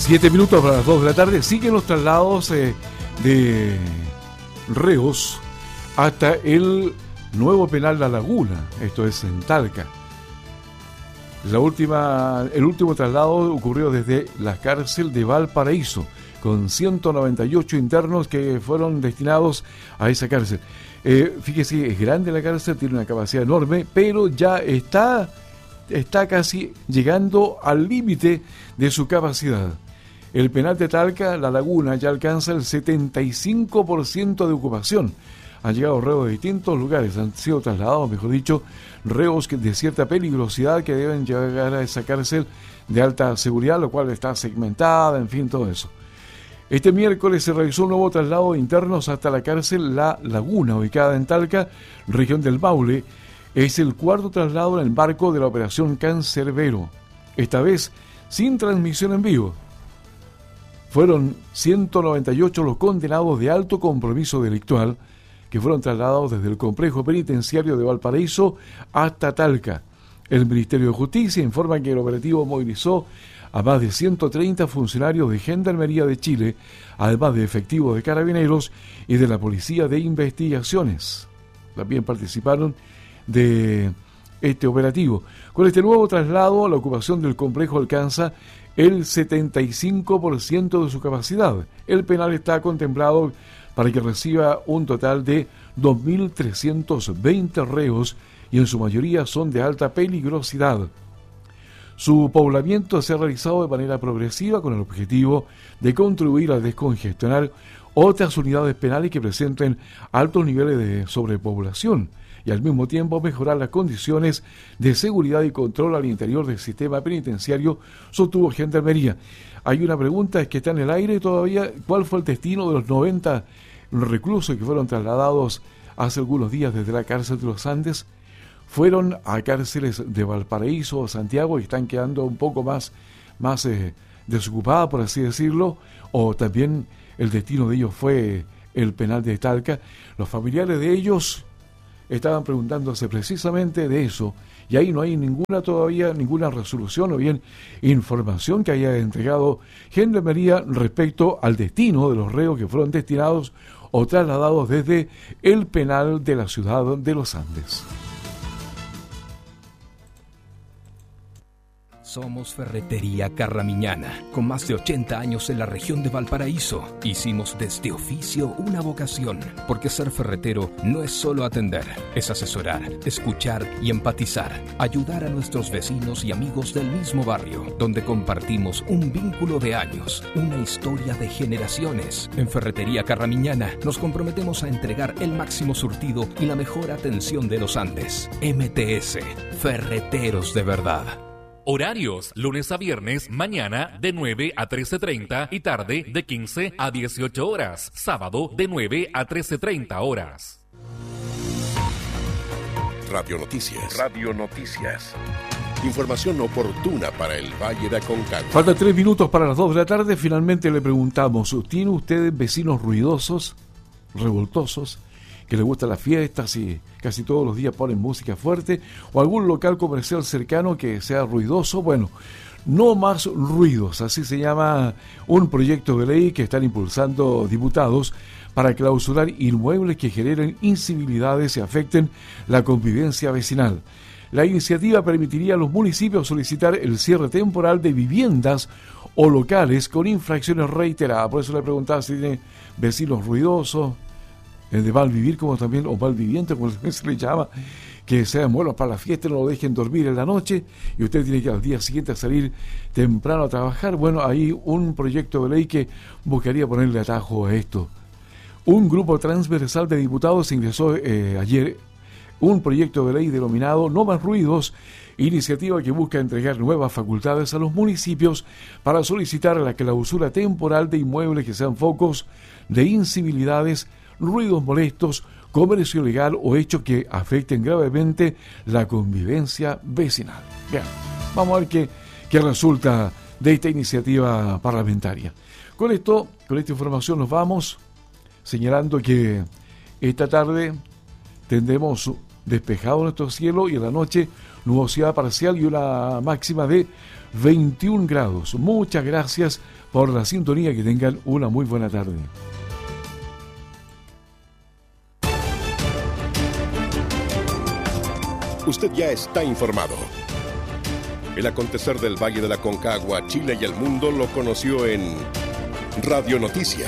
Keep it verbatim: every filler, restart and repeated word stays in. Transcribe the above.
Siete minutos para las dos de la tarde. Siguen los traslados eh, de reos hasta el nuevo penal La Laguna, esto es en Talca. La última, el último traslado ocurrió desde la cárcel de Valparaíso, con ciento noventa y ocho internos que fueron destinados a esa cárcel. Eh, fíjese, es grande la cárcel, tiene una capacidad enorme, pero ya está, está casi llegando al límite de su capacidad. El penal de Talca, La Laguna, ya alcanza el setenta y cinco por ciento de ocupación. Han llegado reos de distintos lugares, han sido trasladados, mejor dicho, reos de cierta peligrosidad que deben llegar a esa cárcel de alta seguridad, lo cual está segmentada, en fin, todo eso. Este miércoles se realizó un nuevo traslado de internos hasta la cárcel La Laguna, ubicada en Talca, región del Maule. Es el cuarto traslado en el marco de la operación Cancerbero, esta vez sin transmisión en vivo. Fueron ciento noventa y ocho los condenados de alto compromiso delictual que fueron trasladados desde el complejo penitenciario de Valparaíso hasta Talca. El Ministerio de Justicia informa que el operativo movilizó a más de ciento treinta funcionarios de Gendarmería de Chile, además de efectivos de Carabineros y de la Policía de Investigaciones. También participaron de este operativo. Con este nuevo traslado, la ocupación del complejo alcanza el setenta y cinco por ciento de su capacidad. El penal está contemplado para que reciba un total de dos mil trescientos veinte reos y en su mayoría son de alta peligrosidad. Su poblamiento se ha realizado de manera progresiva con el objetivo de contribuir a descongestionar otras unidades penales que presenten altos niveles de sobrepoblación y al mismo tiempo mejorar las condiciones de seguridad y control al interior del sistema penitenciario, sostuvo Gendarmería. Hay una pregunta, es que está en el aire todavía, ¿cuál fue el destino de los noventa reclusos que fueron trasladados hace algunos días desde la cárcel de los Andes? Fueron a cárceles de Valparaíso o Santiago y están quedando un poco más, más eh, desocupadas, por así decirlo, o también el destino de ellos fue el penal de Talca. Los familiares de ellos estaban preguntándose precisamente de eso, y ahí no hay ninguna todavía, ninguna resolución o bien información que haya entregado Gendarmería respecto al destino de los reos que fueron destinados o trasladados desde el penal de la ciudad de los Andes. Somos Ferretería Carramiñana, con más de ochenta años en la región de Valparaíso. Hicimos de este oficio una vocación, porque ser ferretero no es solo atender, es asesorar, escuchar y empatizar, ayudar a nuestros vecinos y amigos del mismo barrio, donde compartimos un vínculo de años, una historia de generaciones. En Ferretería Carramiñana nos comprometemos a entregar el máximo surtido y la mejor atención de los Andes. M T S, Ferreteros de verdad. Horarios, lunes a viernes, mañana de nueve a trece treinta y tarde de quince a dieciocho horas. Sábado de nueve a trece treinta horas. Radio Noticias. Radio Noticias. Información oportuna para el Valle de Aconcagua. Faltan tres minutos para las dos de la tarde. Finalmente le preguntamos, ¿tiene usted vecinos ruidosos, revoltosos, que les gustan las fiestas y casi todos los días ponen música fuerte, o algún local comercial cercano que sea ruidoso? Bueno, no más ruidos, así se llama un proyecto de ley que están impulsando diputados para clausurar inmuebles que generen incivilidades y afecten la convivencia vecinal. La iniciativa permitiría a los municipios solicitar el cierre temporal de viviendas o locales con infracciones reiteradas. Por eso le preguntaba si tiene vecinos ruidosos, de malvivir, como también, o malviviente, como se le llama, que sean buenos para la fiesta, no lo dejen dormir en la noche y usted tiene que al día siguiente salir temprano a trabajar. Bueno, hay un proyecto de ley que buscaría ponerle atajo a esto. Un grupo transversal de diputados ingresó eh, ayer un proyecto de ley denominado No Más Ruidos, iniciativa que busca entregar nuevas facultades a los municipios para solicitar la clausura temporal de inmuebles que sean focos de incivilidades, ruidos molestos, comercio ilegal o hechos que afecten gravemente la convivencia vecinal. Bien, vamos a ver qué, qué resulta de esta iniciativa parlamentaria. Con esto, con esta información nos vamos, señalando que esta tarde tendremos despejado nuestro cielo y en la noche nubosidad parcial y una máxima de veintiún grados. Muchas gracias por la sintonía, que tengan una muy buena tarde. Usted ya está informado. El acontecer del Valle de la Concagua, Chile y el mundo lo conoció en Radio Noticias.